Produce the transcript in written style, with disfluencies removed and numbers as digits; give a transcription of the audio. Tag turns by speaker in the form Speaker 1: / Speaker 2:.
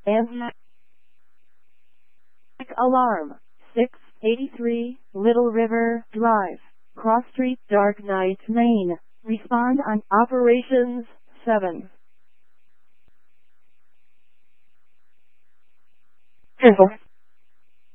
Speaker 1: Anzac alarm. 683 Little River Drive, Cross Street, Dark Knight, Maine. Respond on Operations 7. Cancel.